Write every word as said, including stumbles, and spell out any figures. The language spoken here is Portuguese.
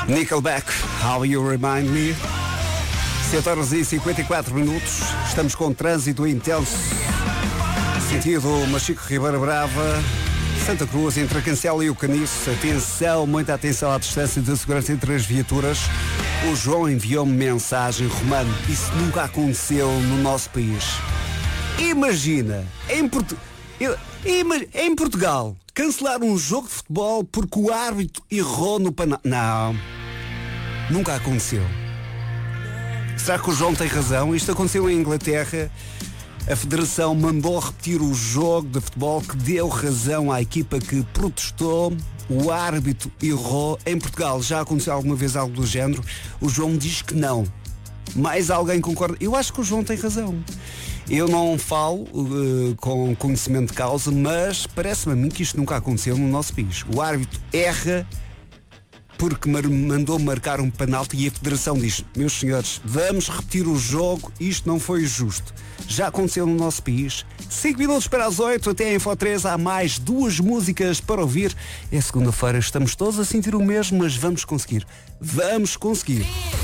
Nickelback, How You Remind Me. sete horas e cinquenta e quatro minutos. Estamos com trânsito intenso. Sentido Machico Ribeira Brava, Santa Cruz, entre a Cancela e o Caniço. Atenção, muita atenção à distância de segurança entre as viaturas. O João enviou-me mensagem: Romano, isso nunca aconteceu no nosso país. Imagina, em, Portu... em Portugal, cancelar um jogo de futebol porque o árbitro errou no panel. Não, nunca aconteceu. Será que o João tem razão? Isto aconteceu em Inglaterra. A Federação mandou repetir o jogo de futebol que deu razão à equipa que protestou. O árbitro errou. Em Portugal já aconteceu alguma vez algo do género? O João diz que não. Mais alguém concorda? Eu acho que o João tem razão. Eu não falo uh, com conhecimento de causa, mas parece-me a mim que isto nunca aconteceu no nosso país. O árbitro erra porque mandou marcar um penalti e a Federação diz: meus senhores, vamos repetir o jogo, isto não foi justo. Já aconteceu no nosso país. cinco minutos para as oito, até a Info três há mais duas músicas para ouvir. É segunda-feira, estamos todos a sentir o mesmo, mas vamos conseguir. Vamos conseguir.